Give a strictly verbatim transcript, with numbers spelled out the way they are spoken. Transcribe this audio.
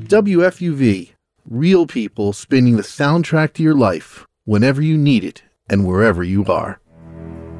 W F U V, real people spinning the soundtrack to your life whenever you need it and wherever you are.